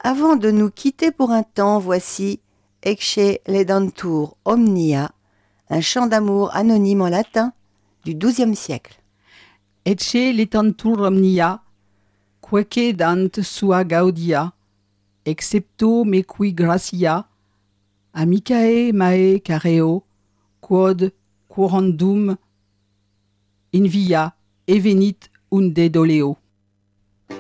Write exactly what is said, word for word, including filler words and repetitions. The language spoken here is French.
Avant de nous quitter pour un temps, voici Ecce ledantur omnia, un chant d'amour anonyme en latin du douzième siècle. Ecce ledantur omnia, quae dant sua gaudia, excepto me qui gratia, amicae mae careo, quod quorundum in via evenit unde doleo.